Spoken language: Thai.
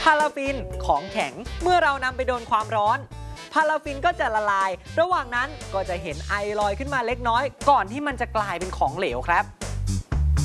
พาราฟินของแข็งเมื่อเรานำไปโดนความร้อนพาราฟินก็จะละลายระหว่างนั้นก็จะเห็นไอลอยขึ้นมาเล็กน้อยก่อนที่มันจะกลายเป็นของเหลวครับ